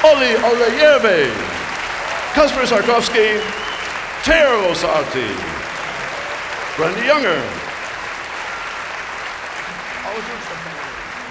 Oli Olejeve, Kasper Sarkovsky, Teo Rosati, Brenda Younger.